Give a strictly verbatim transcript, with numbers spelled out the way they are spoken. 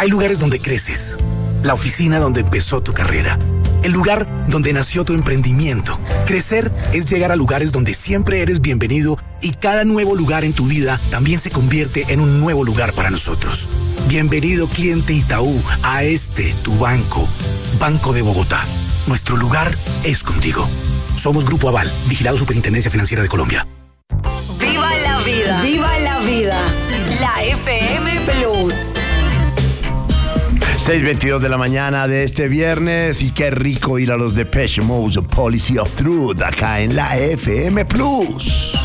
Hay lugares donde creces, la oficina donde empezó tu carrera, el lugar donde nació tu emprendimiento. Crecer es llegar a lugares donde siempre eres bienvenido y cada nuevo lugar en tu vida también se convierte en un nuevo lugar para nosotros. Bienvenido, cliente Itaú, a este, tu banco. Banco de Bogotá. Nuestro lugar es contigo. Somos Grupo Aval, vigilado Superintendencia Financiera de Colombia. ¡Viva la vida! ¡Viva la vida! La F M Plus. seis veintidós de la mañana de este viernes, y qué rico ir a los Depeche Mode, Policy of Truth, acá en la F M Plus.